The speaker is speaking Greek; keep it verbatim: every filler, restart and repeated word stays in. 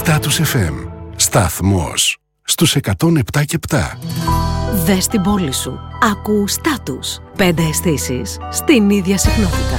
Status εφ εμ. Σταθμός στους εκατόν επτά και επτά. Δες την πόλη σου. Ακού Status. Πέντε αισθήσεις στην ίδια συχνότητα.